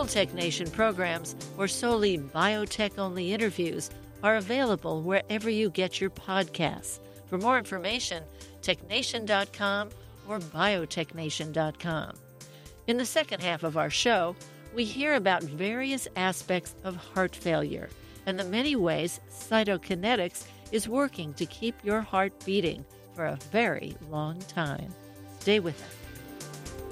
Full Tech Nation programs or solely biotech-only interviews are available wherever you get your podcasts. For more information, technation.com or biotechnation.com. In the second half of our show, we hear about various aspects of heart failure and the many ways Cytokinetics is working to keep your heart beating for a very long time. Stay with us.